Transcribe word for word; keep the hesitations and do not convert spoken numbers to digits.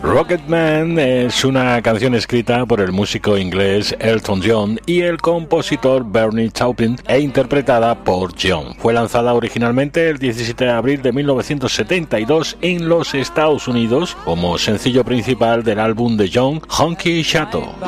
Rocketman es una canción escrita por el músico inglés Elton John y el compositor Bernie Taupin e interpretada por John. Fue lanzada originalmente el diecisiete de abril de mil novecientos setenta y dos en los Estados Unidos como sencillo principal del álbum de John, Honky Chateau.